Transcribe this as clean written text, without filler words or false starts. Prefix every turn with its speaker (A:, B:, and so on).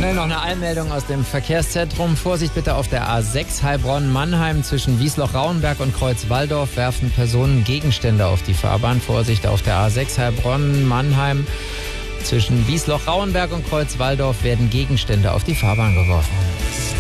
A: Schnell noch eine Einmeldung aus dem Verkehrszentrum. Vorsicht bitte auf der A6 Heilbronn-Mannheim zwischen Wiesloch-Rauenberg und Kreuz-Walldorf werfen Personen Gegenstände auf die Fahrbahn. Vorsicht auf der A6 Heilbronn-Mannheim zwischen Wiesloch-Rauenberg und Kreuz-Walldorf werden Gegenstände auf die Fahrbahn geworfen.